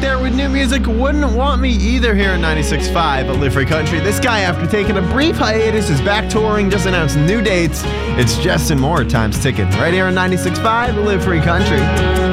there with new music. Wouldn't want me either here at 96.5 Live Free Country. This guy, after taking a brief hiatus, is back touring, just announced new dates. It's Justin Moore, Time's Ticking, right here on 96.5 Live Free Country.